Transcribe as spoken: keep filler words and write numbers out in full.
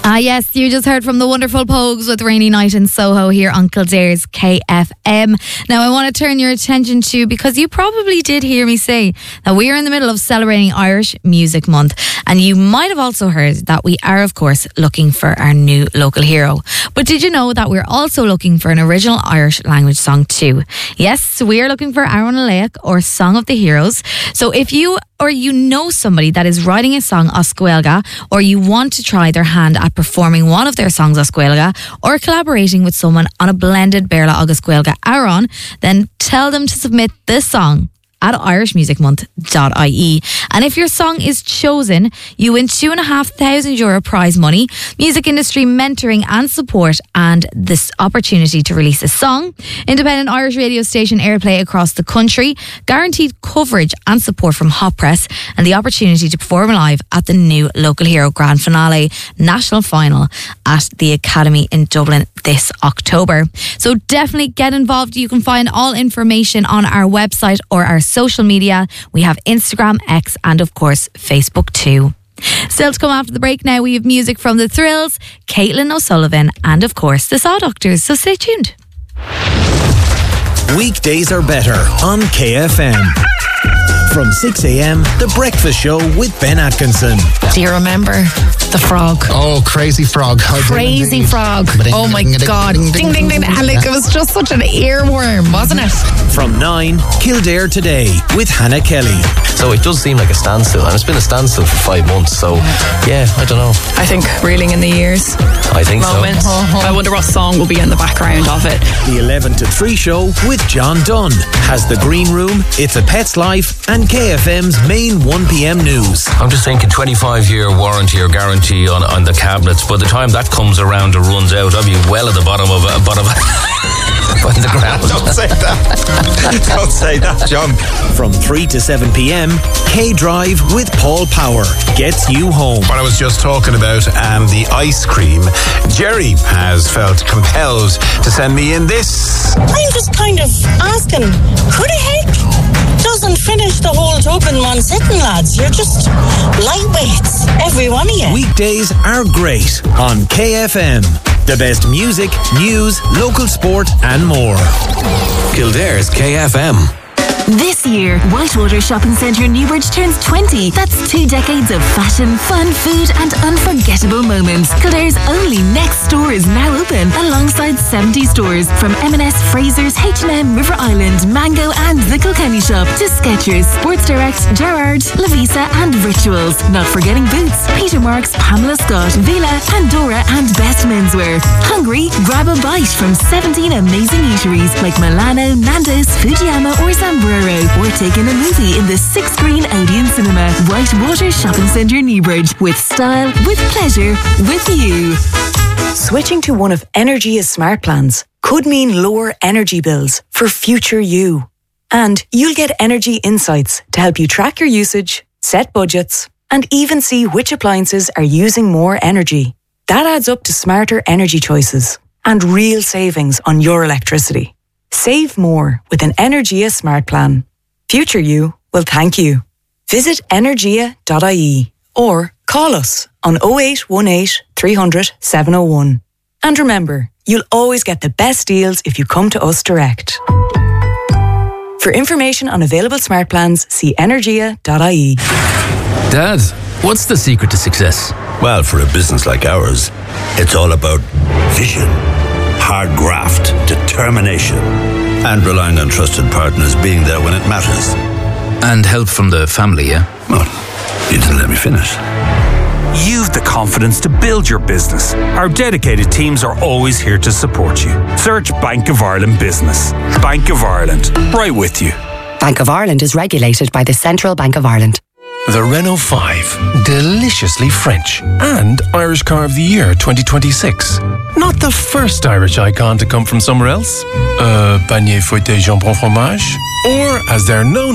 Ah yes, you just heard from the wonderful Pogues with Rainy Night in Soho here on Kildare's K F M. Now I want to turn your attention to, because you probably did hear me say that we are in the middle of celebrating Irish Music Month, and you might have also heard that we are of course looking for our new local hero. But did you know that we're also looking for an original Irish language song too? Yes, we are looking for Aaron Alaic, or Song of the Heroes. So if you or you know somebody that is writing a song as Gaeilge, or you want to try their hand at performing one of their songs as Gaeilge, or collaborating with someone on a blended Béarla agus Gaeilge Aaron, then tell them to submit this song at irish music month dot I E. And if your song is chosen, you win two and a half thousand euro prize money, music industry mentoring and support, and this opportunity to release a song, independent Irish radio station airplay across the country, guaranteed coverage and support from Hot Press, and the opportunity to perform live at the new Local Hero Grand Finale National Final at the Academy in Dublin this October. So definitely get involved. You can find all information on our website or our social media. We have Instagram, X, and of course Facebook too. Still to come after the break now, we have music from The Thrills, Caitlin O'Sullivan, and of course the Saw Doctors, so stay tuned. Weekdays are better on K F M. From six a.m, The Breakfast Show with Ben Atkinson. Do you remember the frog? Oh, Crazy Frog. Crazy Frog. Oh my God. Ding, ding, ding. And like, it was just such an earworm, wasn't it? From nine, Kildare Today with Hannah Kelly. So it does seem like a standstill, and it's been a standstill for five months, so yeah, I don't know. I think reeling in the years. I think moment. so. Uh-huh. I wonder what song will be in the background of it. The eleven to three show with John Dunn has The Green Room, It's a Pet's Life, and K F M's main one p.m. news. I'm just thinking twenty-five year warranty or guarantee on, on the cabinets. By the time that comes around and runs out, I'll be well at the bottom of a bottom of on the ground. Don't say that. Don't say that, John. From three to seven p.m, K Drive with Paul Power gets you home. What I was just talking about, um, the ice cream, Jerry has felt compelled to send me in this. I'm just kind of asking, who the heck doesn't finish the whole tub in one sitting, lads? You're just lightweights, every one of you. Weekdays are great on K F M. The best music, news, local sport and more. Kildare's K F M. This year, Whitewater Shopping Centre Newbridge turns twenty. That's two decades of fashion, fun, food and unforgettable moments. Kildare's only next store is now open alongside seventy stores from M and S, Fraser's, H and M, River Island, Mango and The Kilkenny Shop to Skechers, Sports Direct, Gerrard, Lavisa and Rituals. Not forgetting Boots, Peter Marks, Pamela Scott, Vila, Pandora and Best Menswear. Hungry? Grab a bite from seventeen amazing eateries like Milano, Nando's, Fujiyama or Zamburo. Or take in a movie in the six-screen Odeon Cinema. Whitewater Shopping Centre Newbridge. With style, with pleasure, with you. Switching to one of Energia's smart plans could mean lower energy bills for future you. And you'll get energy insights to help you track your usage, set budgets, and even see which appliances are using more energy. That adds up to smarter energy choices and real savings on your electricity. Save more with an Energia smart plan. Future you will thank you. Visit energia dot I E or call us on oh eight one eight, three hundred, seven oh one. And remember, you'll always get the best deals if you come to us direct. For information on available smart plans, see energia dot I E. Dad, what's the secret to success? Well, for a business like ours, it's all about vision, hard graft, determination, and relying on trusted partners being there when it matters. And help from the family, yeah? Well, you didn't let me finish. You've the confidence to build your business. Our dedicated teams are always here to support you. Search Bank of Ireland Business. Bank of Ireland, right with you. Bank of Ireland is regulated by the Central Bank of Ireland. The Renault five, deliciously French, and Irish Car of the Year twenty twenty-six. Not the first Irish icon to come from somewhere else. Uh, panier fouetté jambon fromage, or as they're known